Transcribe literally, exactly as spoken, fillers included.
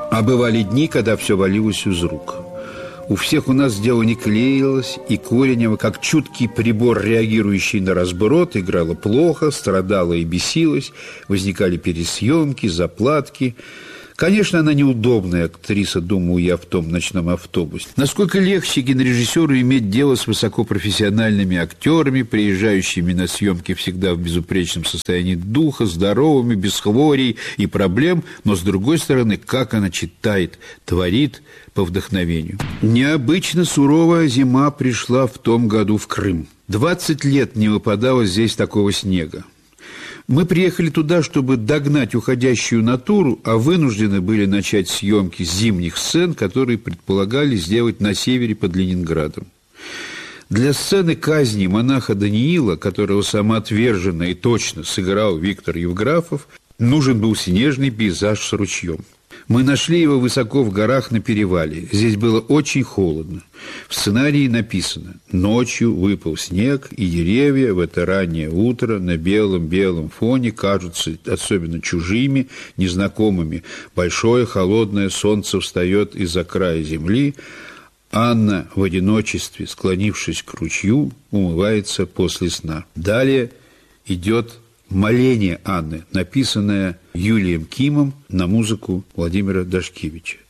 А бывали дни, когда все валилось из рук. У всех у нас дело не клеилось, и Коренева, как чуткий прибор, реагирующий на разброд, играла плохо, страдала и бесилась, возникали пересъемки, заплатки. Конечно, она неудобная актриса, думаю я, в том ночном автобусе. Насколько легче кинорежиссеру иметь дело с высокопрофессиональными актерами, приезжающими на съемки всегда в безупречном состоянии духа, здоровыми, без хворей и проблем, но, с другой стороны, как она читает, творит по вдохновению. Необычно суровая зима пришла в том году в Крым. Двадцать лет не выпадало здесь такого снега. Мы приехали туда, чтобы догнать уходящую натуру, а вынуждены были начать съемки зимних сцен, которые предполагали сделать на севере под Ленинградом. Для сцены казни монаха Даниила, которого самоотверженно и точно сыграл Виктор Евграфов, нужен был снежный пейзаж с ручьем. Мы нашли его высоко в горах на перевале. Здесь было очень холодно. В сценарии написано: ночью выпал снег, и деревья в это раннее утро на белом-белом фоне кажутся особенно чужими, незнакомыми. Большое холодное солнце встает из-за края земли. Анна в одиночестве, склонившись к ручью, умывается после сна. Далее идет моление Анны, написанное Юлием Кимом на музыку Владимира Дашкевича.